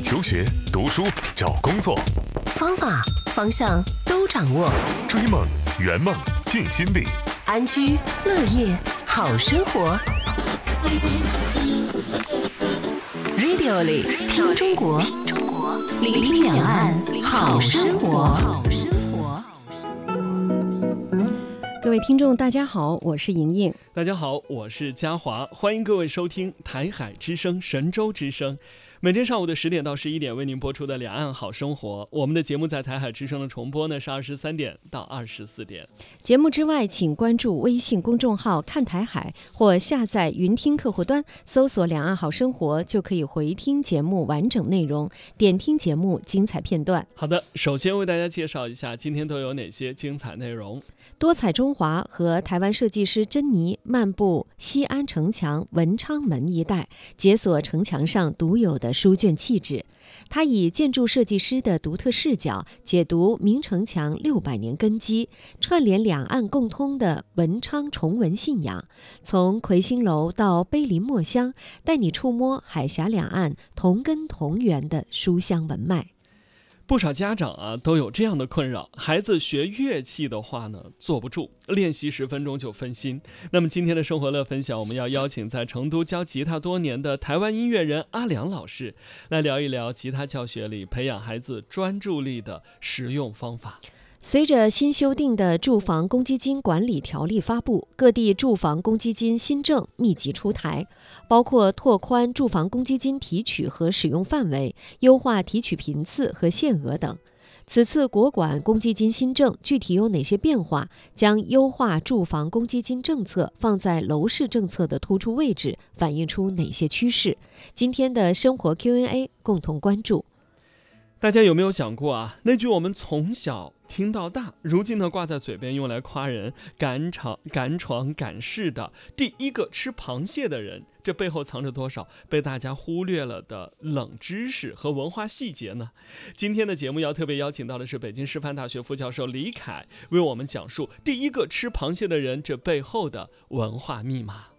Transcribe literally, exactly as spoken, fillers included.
求学、读书、找工作， 方法、方向都掌握。 追梦、圆梦、尽心力， 安居乐业，好生活。Radio 里听中国，聆听两岸好生活。 各位听众大家好，我是莹莹。 大家好，我是嘉华，欢迎各位收听台海之声、神州之声。每天上午的十点到十一点为您播出的两岸好生活，我们的节目在台海之声的重播呢是二十三点到二十四点。 节目之外，请关注微信公众号看台海，或下载云听客户端，搜索两岸好生活，就可以回听节目完整内容，点听节目精彩片段。 好的，首先为大家介绍一下今天都有哪些精彩内容。 多彩中华和台湾设计师珍妮漫步西安城墙文昌门一带，解锁城墙上独有的书卷气质。他以建筑设计师的独特视角解读明城墙六百年根基，串联两岸共通的文昌崇文信仰，从魁星楼到碑林墨香，带你触摸海峡两岸同根同源的书香文脉。 不少家长啊都有这样的困扰，孩子学乐器的话呢坐不住，练习十分钟就分心。那么今天的生活乐分享，我们要邀请在成都教吉他多年的台湾音乐人阿良老师来聊一聊吉他教学里培养孩子专注力的实用方法。 随着新修订的住房公积金管理条例发布，各地住房公积金新政密集出台，包括拓宽住房公积金提取和使用范围，优化提取频次和限额等。此次国管公积金新政具体有哪些变化，将优化住房公积金政策放在楼市政策的突出位置，反映出哪些趋势？今天的生活 Q and A 共同关注。 大家有没有想过啊？那句我们从小听到大，如今呢挂在嘴边用来夸人敢闯敢闯敢试的第一个吃螃蟹的人，这背后藏着多少被大家忽略了的冷知识和文化细节呢？今天的节目要特别邀请到的是北京师范大学副教授李凯，为我们讲述第一个吃螃蟹的人这背后的文化密码。